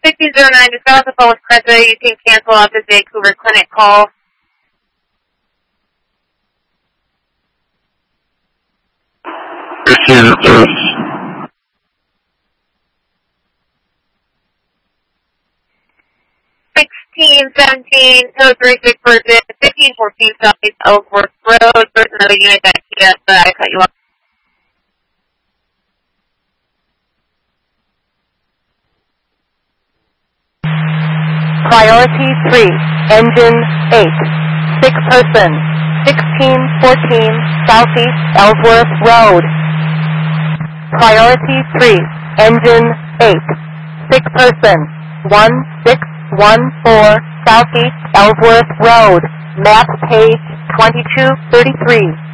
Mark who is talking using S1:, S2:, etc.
S1: 1609, just got off the phone with Cressa. You can cancel off the Vancouver clinic call. Team 17, code 36 person, 1514 Southeast Ellsworth Road. There's another unit back here, but I cut you off.
S2: Priority 3, engine 8, 6 person, 1614 Southeast Ellsworth Road. Priority 3, engine 8, 6 person, 1614 Southeast Ellsworth Road, map page 2233.